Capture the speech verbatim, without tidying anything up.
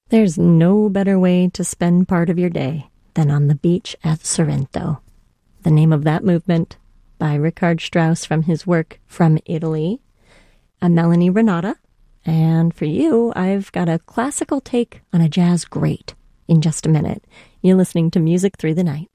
There's no better way to spend part of your day than on the beach at Sorrento. The name of that movement, by Richard Strauss from his work From Italy. I'm Melanie Renata, and for you, I've got a classical take on a jazz great in just a minute. You're listening to Music Through the Night.